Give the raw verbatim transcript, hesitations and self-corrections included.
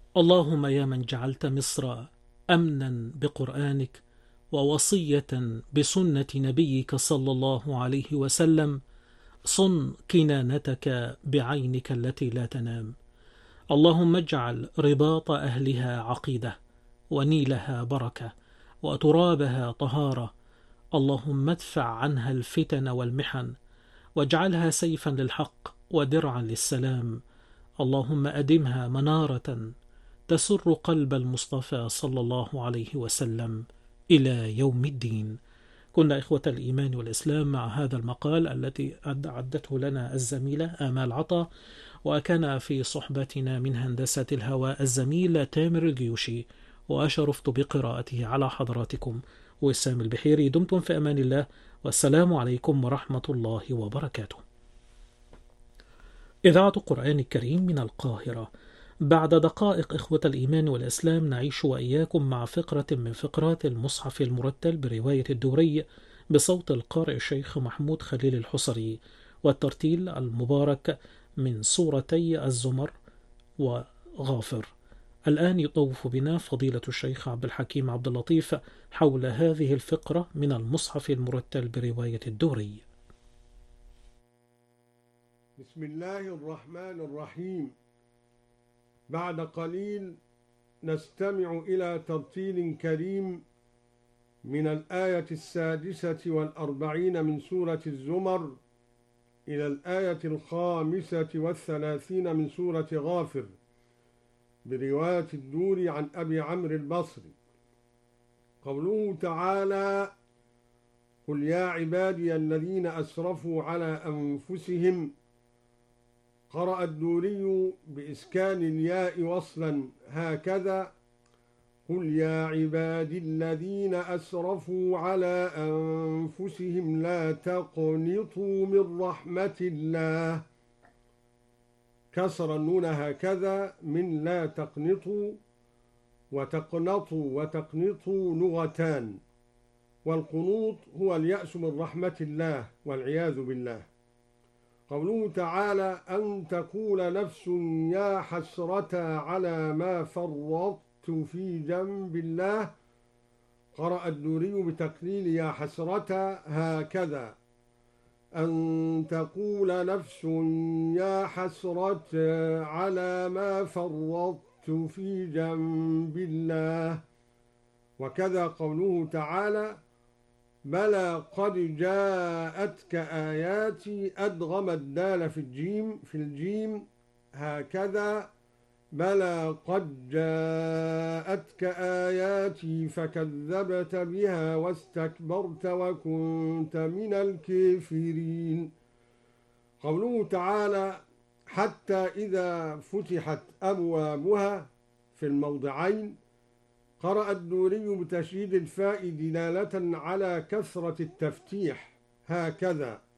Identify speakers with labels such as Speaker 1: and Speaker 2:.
Speaker 1: اللهم يا من جعلت مصر أمنا بقرآنك ووصية بسنة نبيك صلى الله عليه وسلم، صن كنانتك بعينك التي لا تنام. اللهم اجعل رباط أهلها عقيدة، ونيلها بركة، وترابها طهارة. اللهم ادفع عنها الفتن والمحن، واجعلها سيفا للحق ودرعا للسلام. اللهم أدمها منارة تسر قلب المصطفى صلى الله عليه وسلم إلى يوم الدين. كنا إخوة الإيمان والإسلام مع هذا المقال التي أعدته لنا الزميلة آمال عطا، وكان في صحبتنا من هندسة الهواء الزميل تامر الجيوشي، وأشرفت بقراءته على حضراتكم وسام البحيري. دمتم في أمان الله، والسلام عليكم ورحمة الله وبركاته. إذاعة القرآن الكريم من القاهرة. بعد دقائق إخوة الإيمان والإسلام نعيش وإياكم مع فقرة من فقرات المصحف المرتل برواية الدوري بصوت القارئ الشيخ محمود خليل الحصري، والترتيل المبارك من سورتي الزمر وغافر. الآن يطوف بنا فضيلة الشيخ عبد الحكيم عبد اللطيف حول هذه الفقرة من المصحف المرتل برواية الدوري.
Speaker 2: بسم الله الرحمن الرحيم. بعد قليل نستمع إلى ترتيل كريم من الآية السادسة والأربعين من سورة الزمر إلى الآية الخامسة والثلاثين من سورة غافر برواية الدوري عن أبي عمرو البصري. قوله تعالى: قل يا عبادي الذين أسرفوا على أنفسهم. قرأ الدوري بإسكان الياء وصلا هكذا: قل يا عبادي الذين أسرفوا على أنفسهم لا تقنطوا من رحمة الله. كسر النون هكذا من لا تقنطوا، وتقنطوا وتقنطوا لغتان، والقنوط هو اليأس من رحمة الله والعياذ بالله. قوله تعالى: أن تقول نفس يا حسرة على ما فرطت في جنب الله. قرأ الدوري بتقليل يا حسرة هكذا: أن تقول نفس يا حسرة على ما فرطت في جنب الله. وكذا قوله تعالى: بلى قد جاءتك آياتي. أدغم الدال في الجيم في الجيم هكذا: بلى قد جاءتك آياتي فكذبت بها واستكبرت وكنت من الكافرين. قوله تعالى: حتى إذا فتحت أبوابها في الموضعين. قرأ الدوري بتشديد الفاء دلالة على كثرة التفتيح هكذا: